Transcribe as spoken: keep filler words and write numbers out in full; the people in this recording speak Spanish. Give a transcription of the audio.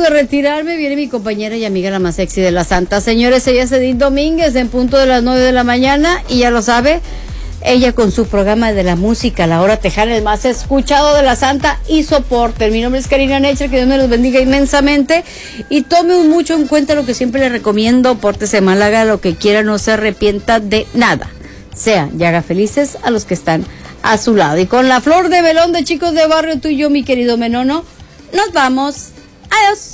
de retirarme, viene mi compañera y amiga la más sexy de la Santa. Señores, ella es Edith Domínguez, en punto de las nueve de la mañana, y ya lo sabe, ella con su programa de la música, La Hora Tejana, el más escuchado de la Santa y soporte. Mi nombre es Karina Nature, que Dios me los bendiga inmensamente, y tome mucho en cuenta lo que siempre le recomiendo: pórtese mal, haga lo que quiera, no se arrepienta de nada, sea, y haga felices a los que están a su lado. Y con la flor de melón de Chicos de Barrio, tú y yo, mi querido Menono, nos vamos. Adiós.